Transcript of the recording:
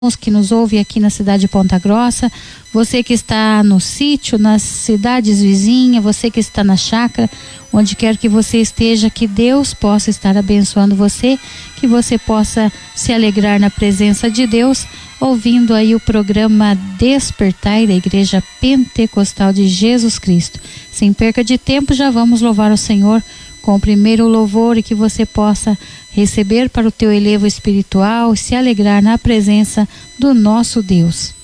que nos ouve aqui na cidade de Ponta Grossa, você que está no sítio, nas cidades vizinhas, você que está na chácara, onde quer que você esteja, que Deus possa estar abençoando você, que você possa se alegrar na presença de Deus, ouvindo aí o programa Despertai da Igreja Pentecostal de Jesus Cristo. Sem perca de tempo, já vamos louvar o Senhor com o primeiro louvor e que você possa receber para o teu elevo espiritual e se alegrar na presença do nosso Deus.